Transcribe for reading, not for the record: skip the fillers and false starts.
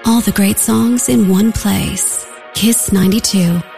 All the great songs in one place. Kiss 92.